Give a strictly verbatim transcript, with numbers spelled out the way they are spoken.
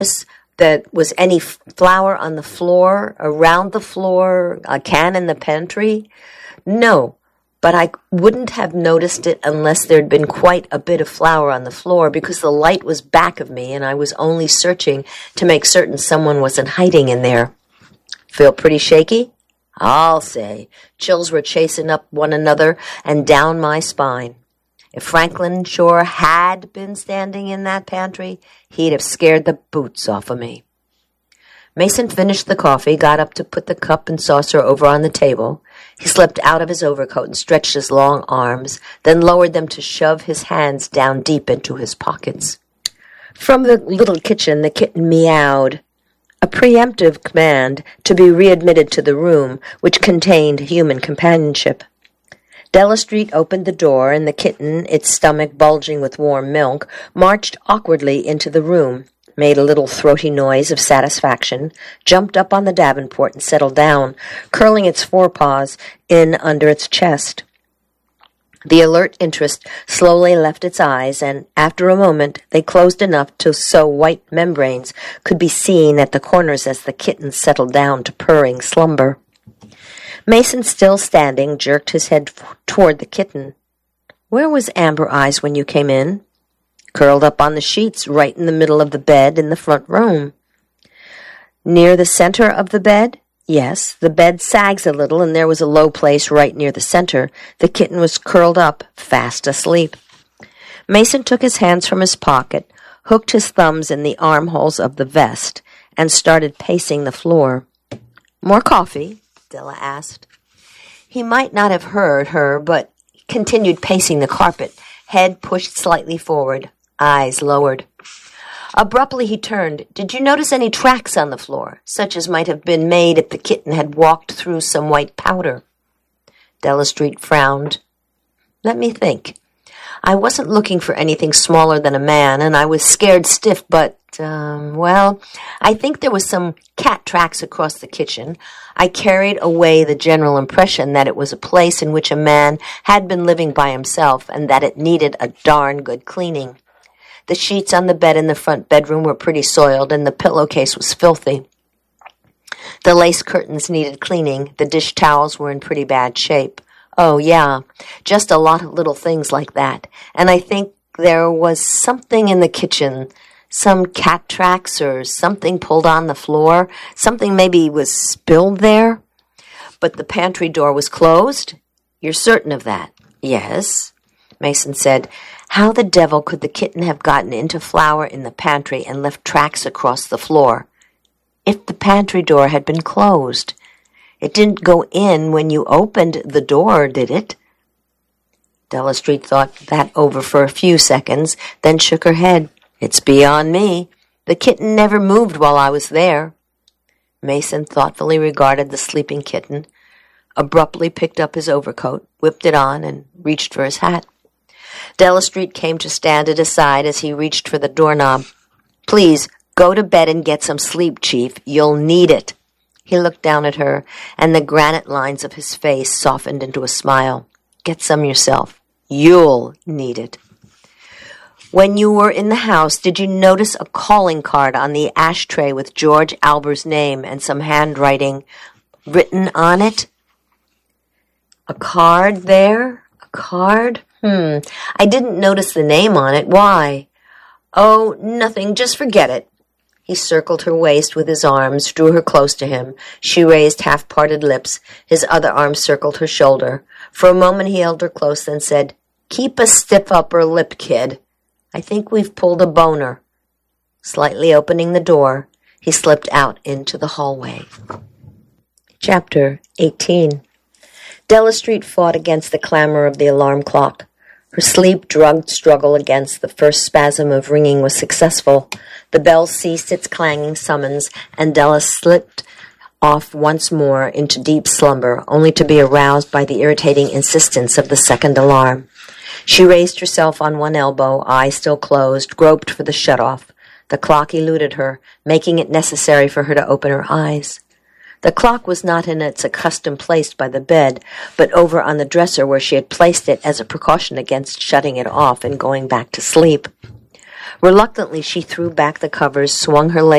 that was any flour on the floor, around the floor, a can in the pantry? No, but I wouldn't have noticed it unless there'd been quite a bit of flour on the floor, because the light was back of me and I was only searching to make certain someone wasn't hiding in there. Feel pretty shaky? I'll say. Chills were chasing up one another and down my spine. If Franklin Shore had been standing in that pantry, he'd have scared the boots off of me. Mason finished the coffee, got up to put the cup and saucer over on the table. He slipped out of his overcoat and stretched his long arms, then lowered them to shove his hands down deep into his pockets. From the little kitchen, the kitten meowed, a preemptive command to be readmitted to the room, which contained human companionship. Della Street opened the door, and the kitten, its stomach bulging with warm milk, marched awkwardly into the room, made a little throaty noise of satisfaction, jumped up on the davenport and settled down, curling its forepaws in under its chest. The alert interest slowly left its eyes, and after a moment they closed enough to so white membranes could be seen at the corners as the kitten settled down to purring slumber. Mason, still standing, jerked his head f- toward the kitten. Where was Amber Eyes when you came in? Curled up on the sheets right in the middle of the bed in the front room. Near the center of the bed? Yes, the bed sags a little, and there was a low place right near the center. The kitten was curled up, fast asleep. Mason took his hands from his pocket, hooked his thumbs in the armholes of the vest, and started pacing the floor. More coffee? Della asked. He might not have heard her, but continued pacing the carpet, head pushed slightly forward, eyes lowered. Abruptly he turned. Did you notice any tracks on the floor, such as might have been made if the kitten had walked through some white powder? Della Street frowned. Let me think. I wasn't looking for anything smaller than a man, and I was scared stiff, but, um, well, I think there was some cat tracks across the kitchen. I carried away the general impression that it was a place in which a man had been living by himself and that it needed a darn good cleaning. The sheets on the bed in the front bedroom were pretty soiled, and the pillowcase was filthy. The lace curtains needed cleaning. The dish towels were in pretty bad shape. Oh, yeah, just a lot of little things like that. And I think there was something in the kitchen, some cat tracks or something pulled on the floor. Something maybe was spilled there. But the pantry door was closed? You're certain of that? Yes, Mason said. How the devil could the kitten have gotten into flour in the pantry and left tracks across the floor? If the pantry door had been closed. It didn't go in when you opened the door, did it? Della Street thought that over for a few seconds, then shook her head. It's beyond me. The kitten never moved while I was there. Mason thoughtfully regarded the sleeping kitten, abruptly picked up his overcoat, whipped it on, and reached for his hat. Della Street came to stand at his side as he reached for the doorknob. Please, go to bed and get some sleep, Chief. You'll need it. He looked down at her, and the granite lines of his face softened into a smile. Get some yourself. You'll need it. When you were in the house, did you notice a calling card on the ashtray with George Alber's name and some handwriting written on it? A card there? A card? Hmm. I didn't notice the name on it. Why? Oh, nothing. Just forget it. He circled her waist with his arms, drew her close to him. She raised half-parted lips. His other arm circled her shoulder. For a moment he held her close, then said, Keep a stiff upper lip, kid. I think we've pulled a boner. Slightly opening the door, he slipped out into the hallway. Chapter eighteen. Della Street fought against the clamor of the alarm clock. Her sleep-drugged struggle against the first spasm of ringing was successful. The bell ceased its clanging summons, and Della slipped off once more into deep slumber, only to be aroused by the irritating insistence of the second alarm. She raised herself on one elbow, eyes still closed, groped for the shut-off. The clock eluded her, making it necessary for her to open her eyes. The clock was not in its accustomed place by the bed, but over on the dresser where she had placed it as a precaution against shutting it off and going back to sleep. Reluctantly, she threw back the covers, swung her leg